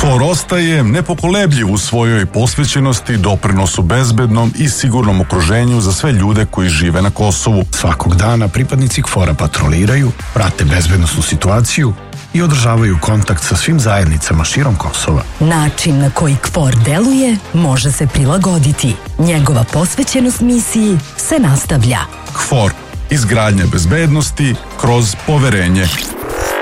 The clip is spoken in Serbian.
KFOR ostaje nepokolebljiv u svojoj posvećenosti doprinosu bezbednom i sigurnom okruženju za sve ljude koji žive na Kosovu. Svakog dana pripadnici KFOR-a patroliraju, prate bezbednosnu situaciju i održavaju kontakt sa svim zajednicama širom Kosova. Način na koji KFOR deluje može se prilagoditi. Njegova posvećenost misiji se nastavlja. KFOR, izgradnja bezbednosti kroz poverenje.